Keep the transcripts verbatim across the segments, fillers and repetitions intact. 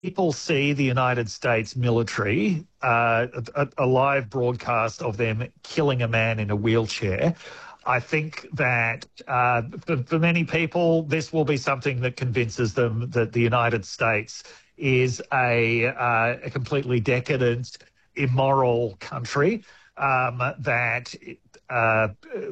people see the United States military, uh, a, a live broadcast of them killing a man in a wheelchair, I think that uh, for, for many people, this will be something that convinces them that the United States is a, uh, a completely decadent, immoral country um, that uh,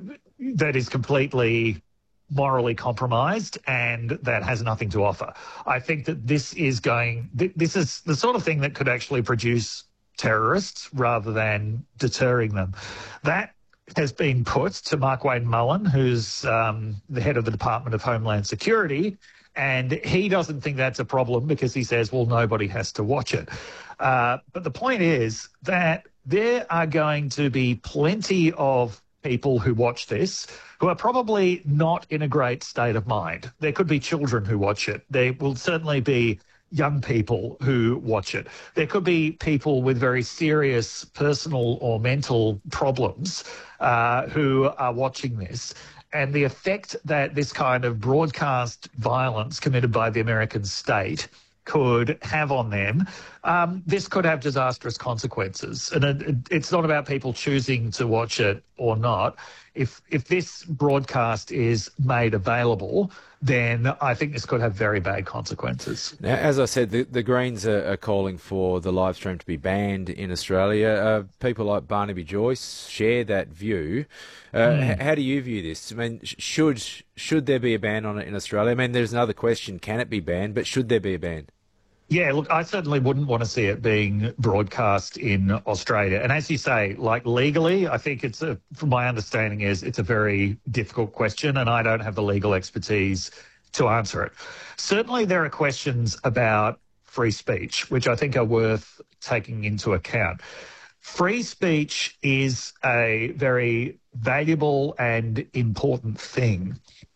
that is completely morally compromised and that has nothing to offer. I think that this is going, this is the sort of thing that could actually produce terrorists rather than deterring them. That has been put to Markwayne Mullin, who's um, the head of the Department of Homeland Security, and he doesn't think that's a problem because he says, well, nobody has to watch it. Uh, but the point is that there are going to be plenty of people who watch this who are probably not in a great state of mind. There could be children who watch it. There will certainly be young people who watch it. There could be people with very serious personal or mental problems uh, who are watching this. And the effect that this kind of broadcast violence committed by the American state could have on them, um, this could have disastrous consequences. And it, it, it's not about people choosing to watch it or not. If if this broadcast is made available, then I think this could have very bad consequences. Now, as I said, the, the Greens are, are calling for the live stream to be banned in Australia. Uh, people like Barnaby Joyce share that view. Uh, mm. h- how do you view this? I mean, should should there be a ban on it in Australia? I mean, there's another question: can it be banned? But should there be a ban? Yeah, look, I certainly wouldn't want to see it being broadcast in Australia. And as you say, like legally, I think it's, a, from my understanding is it's a very difficult question and I don't have the legal expertise to answer it. Certainly there are questions about free speech, which I think are worth taking into account. Free speech is a very valuable and important thing.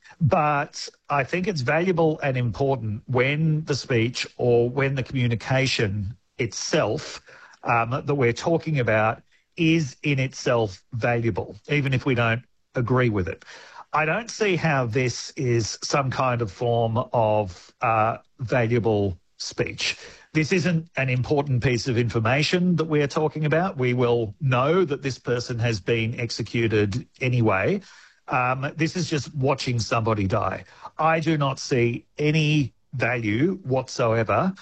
But I think it's valuable and important when the speech or when the communication itself um, that we're talking about is in itself valuable, even if we don't agree with it. I don't see how this is some kind of form of uh, valuable speech. This isn't an important piece of information that we're talking about. We will know that this person has been executed anyway. Um, this is just watching somebody die. I do not see any value whatsoever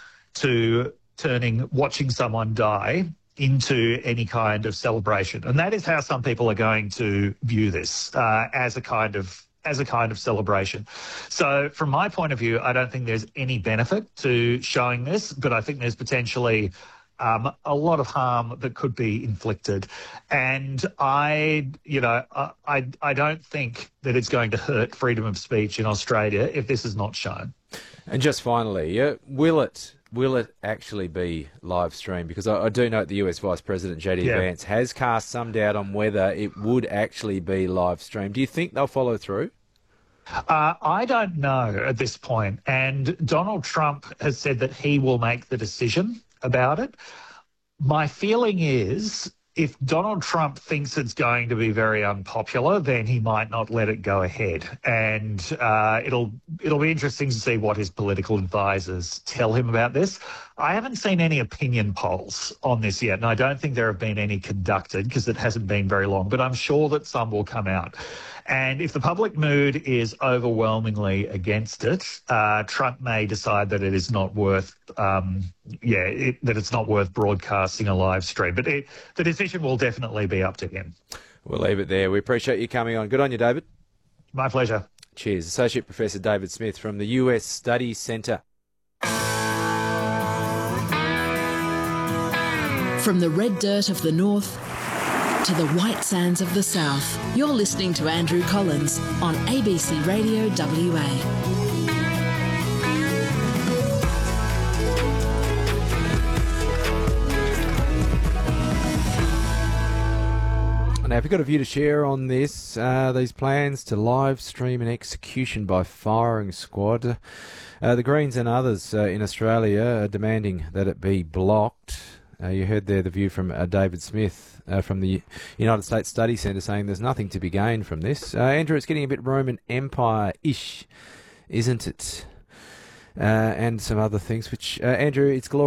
to turning watching someone die into any kind of celebration. And that is how some people are going to view this, uh, as a kind of as a kind of celebration. So from my point of view, I don't think there's any benefit to showing this, but I think there's potentially Um, a lot of harm that could be inflicted. And I, you know, I, I don't think that it's going to hurt freedom of speech in Australia if this is not shown. And just finally, uh, will it will it actually be live streamed? Because I, I do note the U S Vice President J D Yeah. Vance has cast some doubt on whether it would actually be live streamed. Do you think they'll follow through? Uh, I don't know at this point. And Donald Trump has said that he will make the decision about it. My feeling is if Donald Trump thinks it's going to be very unpopular, then he might not let it go ahead. And uh, it'll it'll be interesting to see what his political advisors tell him about this. I haven't seen any opinion polls on this yet, and I don't think there have been any conducted because it hasn't been very long, but I'm sure that some will come out. And if the public mood is overwhelmingly against it, uh, Trump may decide that it is not worth, um, yeah, it, that it's not worth broadcasting a live stream. But it, the decision will definitely be up to him. We'll leave it there. We appreciate you coming on. Good on you, David. My pleasure. Cheers. Associate Professor David Smith from the U S Studies Centre. From the red dirt of the north to the white sands of the south, you're listening to Andrew Collins on A B C Radio W A. Now, if you've got a view to share on this, uh, these plans to live stream an execution by firing squad, uh, the Greens and others uh, in Australia are demanding that it be blocked. Uh, you heard there the view from uh, David Smith uh, from the United States Study Centre saying there's nothing to be gained from this. Uh, Andrew, it's getting a bit Roman Empire-ish, isn't it? Uh, and some other things, which, uh, Andrew, it's glorious.